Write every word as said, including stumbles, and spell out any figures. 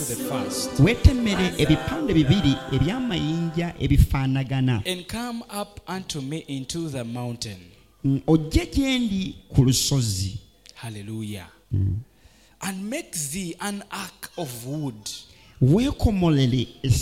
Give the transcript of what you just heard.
the first, weetemere ebipande bibiri eby'amayinja ebifaanagana, and come up unto me into the mountain. Mm, ojje gye ndi ku lusozi. Hallelujah. And make thee an ark of wood. Weekomolere